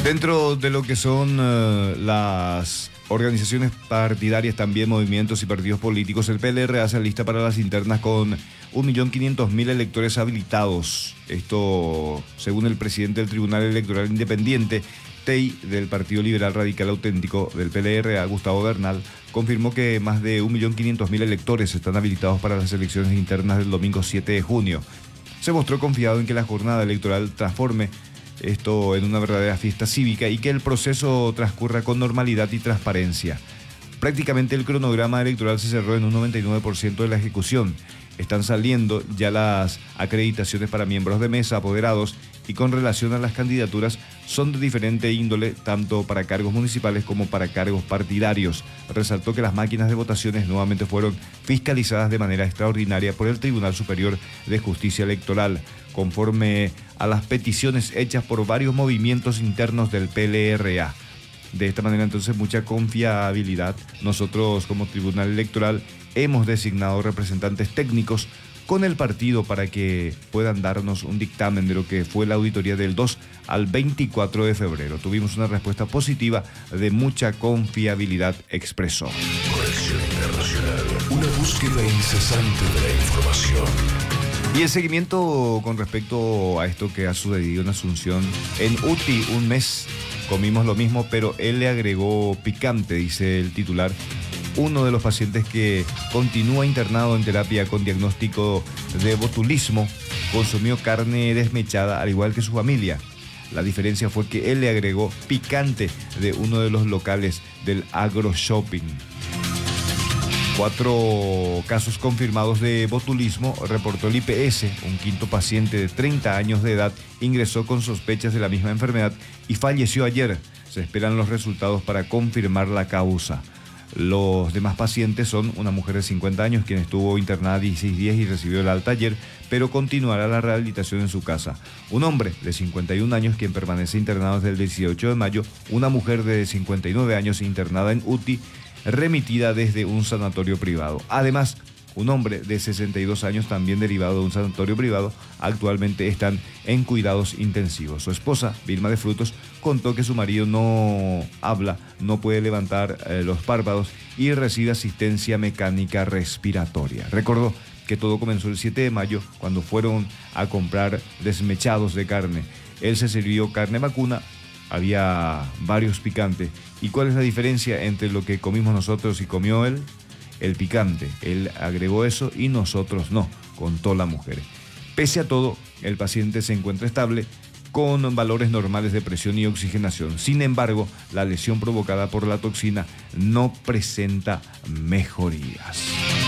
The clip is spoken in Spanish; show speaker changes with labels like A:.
A: Dentro de lo que son las organizaciones partidarias, también movimientos y partidos políticos, el PLRA se alista para las internas con 1.500.000 electores habilitados. Esto según el presidente del Tribunal Electoral Independiente, TEI, del Partido Liberal Radical Auténtico del PLRA, Gustavo Bernal, confirmó que más de 1.500.000 electores están habilitados para las elecciones internas del domingo 7 de junio. Se mostró confiado en que la jornada electoral transforme esto en una verdadera fiesta cívica y que el proceso transcurra con normalidad y transparencia. Prácticamente el cronograma electoral se cerró en un 99% de la ejecución. Están saliendo ya las acreditaciones para miembros de mesa, apoderados, y con relación a las candidaturas son de diferente índole, tanto para cargos municipales como para cargos partidarios. Resaltó que las máquinas de votaciones nuevamente fueron fiscalizadas de manera extraordinaria por el Tribunal Superior de Justicia Electoral, conforme a las peticiones hechas por varios movimientos internos del PLRA. De esta manera, entonces, mucha confiabilidad. Nosotros, como Tribunal Electoral, hemos designado representantes técnicos con el partido para que puedan darnos un dictamen de lo que fue la auditoría del 2 al 24 de febrero. Tuvimos una respuesta positiva de mucha confiabilidad, expresó.
B: Conexión Internacional, una búsqueda incesante de la información.
A: Y el seguimiento con respecto a esto que ha sucedido en Asunción. En UTI, un mes comimos lo mismo, pero él le agregó picante, dice el titular. Uno de los pacientes que continúa internado en terapia con diagnóstico de botulismo consumió carne desmechada al igual que su familia. La diferencia fue que él le agregó picante de uno de los locales del AgroShopping. 4 casos confirmados de botulismo reportó el IPS. Un quinto paciente de 30 años de edad ingresó con sospechas de la misma enfermedad y falleció ayer. Se esperan los resultados para confirmar la causa. Los demás pacientes son una mujer de 50 años quien estuvo internada 16 días y recibió el alta ayer, pero continuará la rehabilitación en su casa. Un hombre de 51 años quien permanece internado desde el 18 de mayo. Una mujer de 59 años internada en UTI, remitida desde un sanatorio privado. Además, un hombre de 62 años también derivado de un sanatorio privado, actualmente están en cuidados intensivos. Su esposa, Vilma de Frutos, contó que su marido no habla, no puede levantar los párpados y recibe asistencia mecánica respiratoria. Recordó que todo comenzó el 7 de mayo cuando fueron a comprar desmechados de carne. Él se sirvió carne vacuna, había varios picantes. ¿Y cuál es la diferencia entre lo que comimos nosotros y comió él? El picante. Él agregó eso y nosotros no, contó la mujer. Pese a todo, el paciente se encuentra estable con valores normales de presión y oxigenación. Sin embargo, la lesión provocada por la toxina no presenta mejorías.